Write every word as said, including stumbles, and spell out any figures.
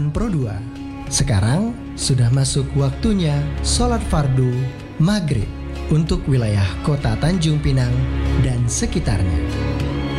Unpad Pro dua. Sekarang sudah masuk waktunya sholat fardu maghrib untuk wilayah kota Tanjung Pinang dan sekitarnya.